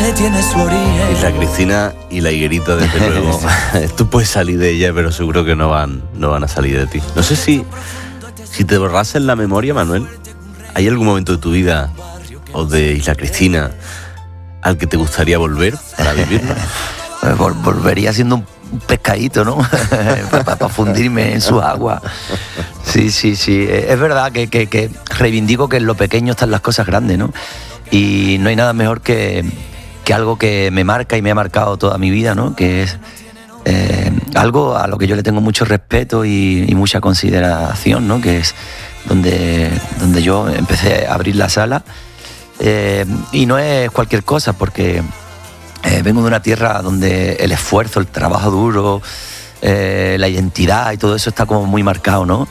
donde tiene su origen. Isla Cristina y la higuerita, desde luego. Tú puedes salir de ella, pero seguro que no van a salir de ti. No sé si te borras en la memoria, Manuel, ¿hay algún momento de tu vida o de Isla Cristina al que te gustaría volver para vivirlo? Volvería siendo un pescadito, ¿no? para fundirme en su agua. Sí. Es verdad que reivindico que en lo pequeño están las cosas grandes, ¿no? Y no hay nada mejor que algo que me marca y me ha marcado toda mi vida, ¿no? Que es algo a lo que yo le tengo mucho respeto y mucha consideración, ¿no? Que es donde yo empecé a abrir la sala. Y no es cualquier cosa, porque vengo de una tierra donde el esfuerzo, el trabajo duro, la identidad y todo eso está como muy marcado, ¿no?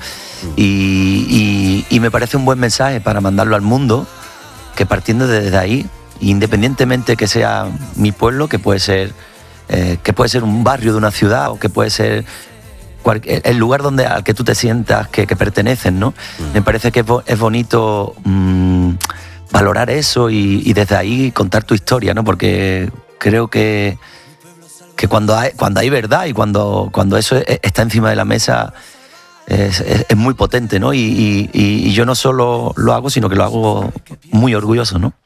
Y me parece un buen mensaje para mandarlo al mundo, que partiendo desde ahí, independientemente que sea mi pueblo, que puede ser un barrio de una ciudad, o que puede ser el lugar al que tú te sientas que perteneces, ¿no? Me parece que es bonito valorar eso y desde ahí contar tu historia, ¿no? Porque creo que cuando hay verdad y cuando eso está encima de la mesa, es muy potente, ¿no? Y yo no solo lo hago, sino que lo hago muy orgulloso, ¿no?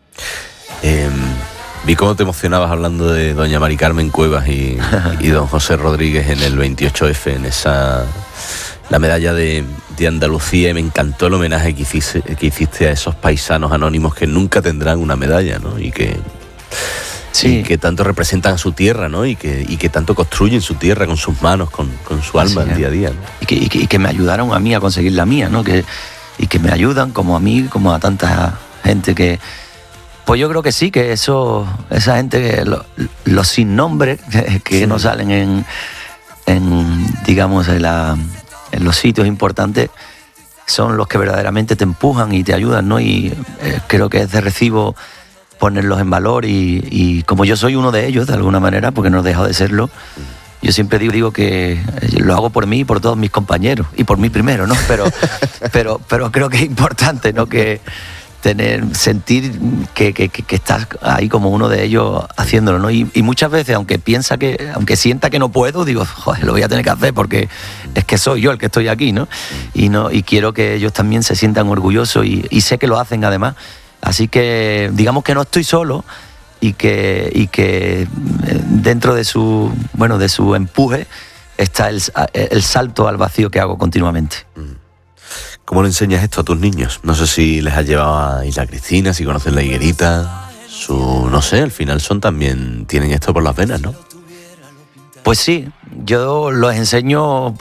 Vi cómo te emocionabas hablando de doña Mari Carmen Cuevas y don José Rodríguez en el 28F, en la medalla de Andalucía, y me encantó el homenaje que hiciste a esos paisanos anónimos que nunca tendrán una medalla, ¿no? Y que tanto representan a su tierra, ¿no? Y que tanto construyen su tierra con sus manos, con su alma, el día a día, ¿no? Y que me ayudaron a mí a conseguir la mía, ¿no? Y que me ayudan, como a mí, como a tanta gente que... Pues yo creo que sí, que esa gente, los sin nombre que no salen digamos, en los sitios importantes, son los que verdaderamente te empujan y te ayudan, ¿no? Y creo que es de recibo ponerlos en valor, y como yo soy uno de ellos, de alguna manera, porque no he dejado de serlo, yo siempre digo que lo hago por mí y por todos mis compañeros, y por mí primero, ¿no? Pero creo que es importante, ¿no? Que sentir que estás ahí como uno de ellos haciéndolo, ¿no? Y muchas veces, aunque sienta que no puedo, digo, joder, lo voy a tener que hacer porque es que soy yo el que estoy aquí, ¿no? Y quiero que ellos también se sientan orgullosos, y sé que lo hacen además. Así que digamos que no estoy solo, y que dentro de su empuje está el salto al vacío que hago continuamente. ¿Cómo le enseñas esto a tus niños? No sé si les has llevado a Isla Cristina, si conocen la higuerita, no sé, al final tienen esto por las venas, ¿no? Pues sí, yo los enseño,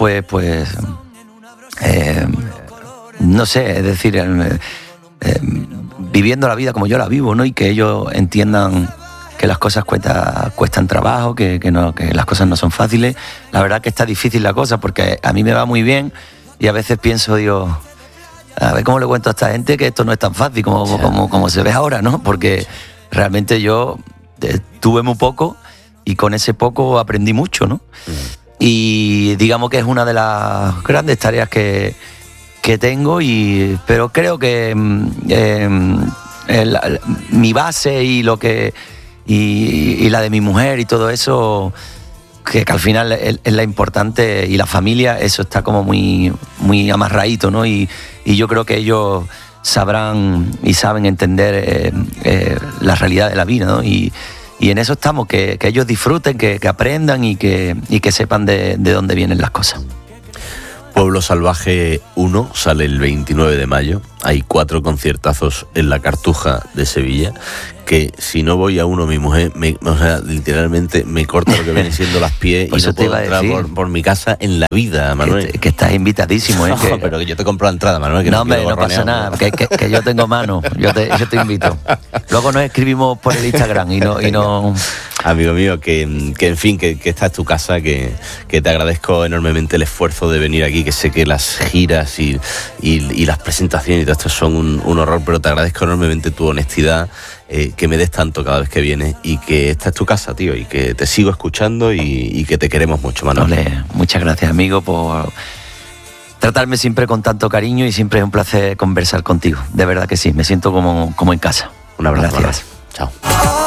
no sé, es decir, viviendo la vida como yo la vivo, ¿no? Y que ellos entiendan que las cosas cuestan trabajo, que las cosas no son fáciles. La verdad que está difícil la cosa, porque a mí me va muy bien, y a veces pienso, digo, a ver cómo le cuento a esta gente que esto no es tan fácil como se ve ahora, ¿no? Porque realmente yo tuve muy poco, y con ese poco aprendí mucho, ¿no? Y digamos que es una de las grandes tareas que tengo, pero creo que mi base y la de mi mujer y todo eso, que al final es la importante, y la familia, eso está como muy, muy amarradito, ¿no? Y yo creo que ellos sabrán y saben entender la realidad de la vida, ¿no? Y en eso estamos, que ellos disfruten, que aprendan y que sepan de dónde vienen las cosas. Pueblo Salvaje 1 sale el 29 de mayo. Hay 4 conciertazos en la Cartuja de Sevilla, que si no voy a uno, mi mujer literalmente me corta lo que viene siendo las pies, y no puedo entrar por mi casa en la vida, Manuel. Que estás invitadísimo, ¿eh? No, pero que yo te compro la entrada, Manuel. Que no pasa nada, que yo tengo mano, yo te invito. Luego nos escribimos por el Instagram y no... Amigo mío, que en fin, que esta es tu casa, que te agradezco enormemente el esfuerzo de venir aquí, que sé que las giras y las presentaciones y todo esto son un horror, pero te agradezco enormemente tu honestidad, que me des tanto cada vez que vienes, y que esta es tu casa, tío, y que te sigo escuchando y que te queremos mucho, Manuel. Ole, muchas gracias, amigo, por tratarme siempre con tanto cariño, y siempre es un placer conversar contigo. De verdad que sí, me siento como en casa. Un abrazo. Gracias. Chao.